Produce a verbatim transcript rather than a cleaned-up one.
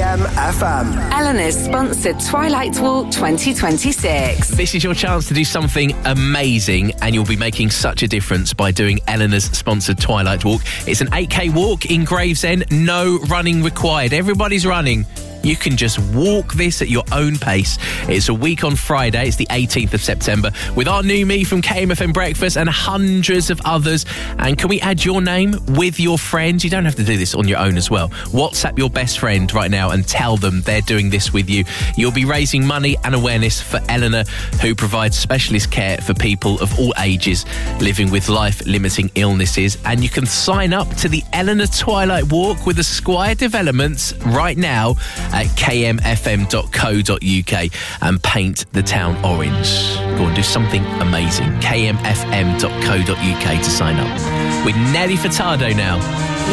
M F M. Eleanor's sponsored Twilight Walk twenty twenty-six. This is your chance to do something amazing, and you'll be making such a difference by doing Eleanor's sponsored Twilight Walk. It's an eight K walk in Gravesend, no running required. Everybody's running. You can just walk this at your own pace. It's a week on Friday. It's the eighteenth of September with our new me from K M F M Breakfast and hundreds of others. And can we add your name with your friends? You don't have to do this on your own as well. WhatsApp your best friend right now and tell them they're doing this with you. You'll be raising money and awareness for Eleanor, who provides specialist care for people of all ages living with life-limiting illnesses. And you can sign up to the Eleanor Twilight Walk with Esquire Developments right now at k m f m dot co dot u k and paint the town orange. Go and do something amazing. k m f m dot co dot u k to sign up. With Nelly Furtado now.